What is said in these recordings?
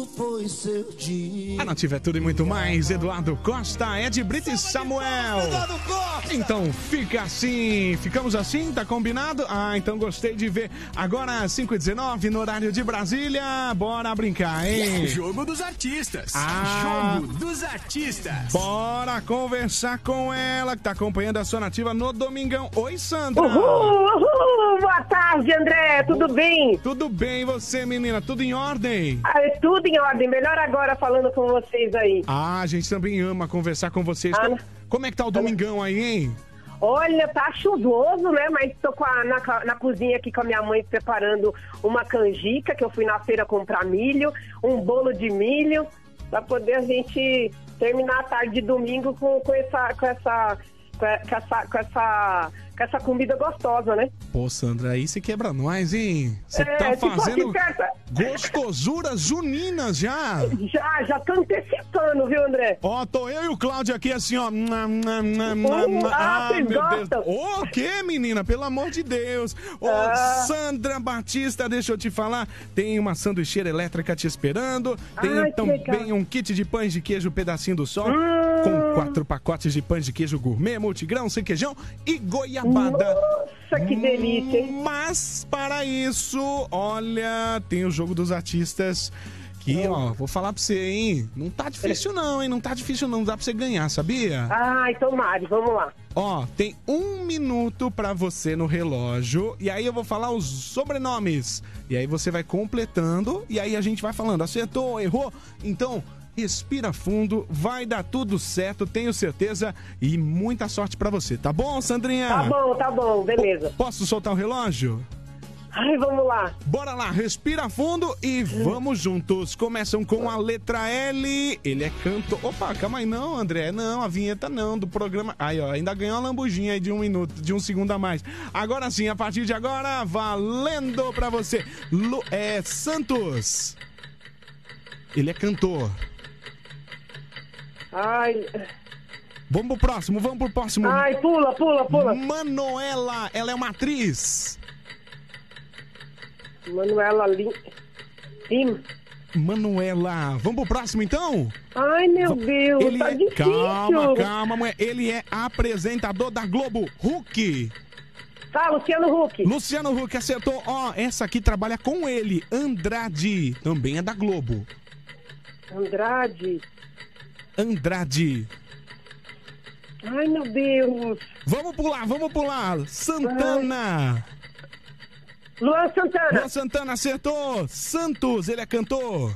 Foi seu dia. A Nativa é tudo e muito mais. Eduardo Costa, Ed Brito e Samuel. Eduardo Costa. Então fica assim. Ficamos assim? Tá combinado? Ah, então gostei de ver. Agora 5h19 no horário de Brasília. Bora brincar, hein? Jogo dos artistas. Ah. Jogo dos artistas. Bora conversar com ela que tá acompanhando a sua Nativa no Domingão. Oi, Sandra. Uhul! Boa tarde, André. Tudo bem? Tudo bem, e você, menina? Tudo em ordem? É tudo em ordem. Melhor agora falando com vocês aí. Ah, a gente também ama conversar com vocês. Como é que tá o Domingão aí, hein? Olha, tá chuvoso, né? Mas tô na cozinha aqui com a minha mãe preparando uma canjica, que eu fui na feira comprar milho, um bolo de milho, pra poder a gente terminar a tarde de domingo com essa comida gostosa, né? Pô, Sandra, aí você quebra nós, hein? Você tá tipo fazendo assim, gostosuras juninas já. Já tô antecipando, viu, André? Ó, tô eu e o Cláudio aqui assim, ó. Vocês meu gostam? Deus. O quê, menina? Pelo amor de Deus. Ô, Sandra Batista, deixa eu te falar. Tem uma sanduicheira elétrica te esperando. Tem também um kit de pães de queijo Pedacinho do Sol. Com 4 pacotes de pães de queijo gourmet, multigrão, sem queijão e goiabada. Nossa, que delícia, hein? Mas, para isso, olha, tem o Jogo dos Artistas que, ó, vou falar pra você, hein? Não tá difícil não, hein? Não tá difícil não, dá pra você ganhar, sabia? Ai, tomara, vamos lá. Ó, tem 1 minuto pra você no relógio, e aí eu vou falar os sobrenomes. E aí você vai completando, e aí a gente vai falando, acertou, errou? Então... respira fundo, vai dar tudo certo, tenho certeza, e muita sorte pra você, tá bom, Sandrinha? Tá bom, beleza. Posso soltar o relógio? Ai, vamos lá. Bora lá, respira fundo e vamos juntos. Começam com a letra L, ele é cantor. Opa, calma aí, não, André, não, a vinheta não, do programa. Aí, ó, ainda ganhou uma lambujinha aí de 1 minuto, de 1 segundo a mais. Agora sim, a partir de agora, valendo pra você. Santos, ele é cantor. Ai. Vamos pro próximo. Ai, pula. Manuela, ela é uma atriz. Manuela Lima. Manuela, vamos pro próximo então? Ai, meu Deus, tá difícil. Calma, mulher. Ele é apresentador da Globo, Huck. Tá, Luciano Huck. Luciano Huck acertou. Ó, essa aqui trabalha com ele, Andrade, também é da Globo. Andrade. Ai, meu Deus. Vamos pular. Santana. Luan Santana acertou. Santos, ele é cantor.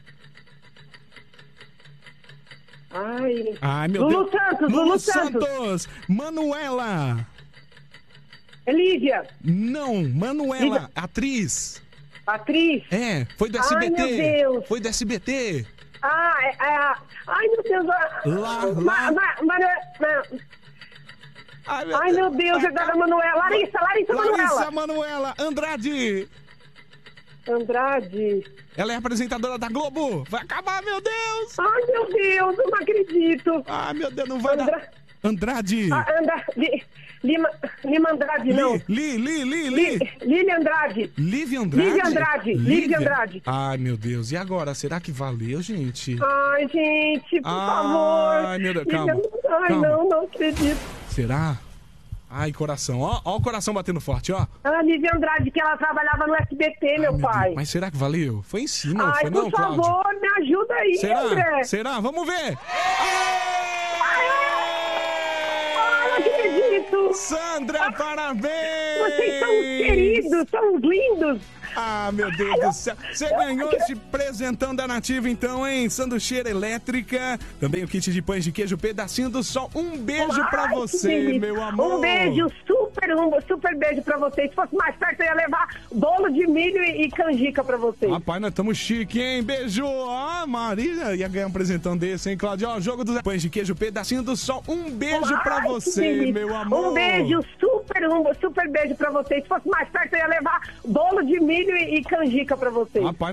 Ai, meu Deus. Lulu Santos. Manuela. Elívia. Não, Manuela, atriz. Atriz? É, foi do SBT. Ai, meu Deus. Foi do SBT. Ai, meu Deus. Ai, meu Deus, é da Manuela. Larissa Manuela. Andrade. Ela é apresentadora da Globo. Vai acabar, meu Deus. Ai, meu Deus, eu não acredito. Ai, meu Deus, não vai dar. Andrade. Lima Andrade, não. Lívia Andrade. Lívia Andrade. Ai, meu Deus. E agora? Será que valeu, gente? Ai, gente, por favor. Ai, meu Deus. Calma. Não acredito. Será? Ai, coração. Ó o coração batendo forte, ó. A Lívia Andrade, que ela trabalhava no SBT, meu pai. Deus. Mas será que valeu? Foi em cima, não foi não, Cláudio? Por favor, me ajuda aí, André. Será? Vamos ver. Não acredito! Sandra, parabéns! Vocês são queridos, são lindos! Ah, meu Deus do céu. Você ganhou esse presentão da Nativa, então, hein? Sanduicheira elétrica. Também o kit de pães de queijo Pedacinho do Sol. Um beijo pra você, meu amor. Um beijo, super beijo pra vocês. Se fosse mais perto, eu ia levar bolo de milho e canjica pra vocês. Rapaz, nós estamos chique, hein? Beijo. Ó, Marília ia ganhar um presentão desse, hein, Cláudio? Ó, jogo dos pães de queijo Pedacinho do Sol. Um beijo pra você, meu amor. Um beijo, super beijo pra vocês. Se fosse mais perto, eu ia levar bolo de milho e canjica pra vocês. Rapaz,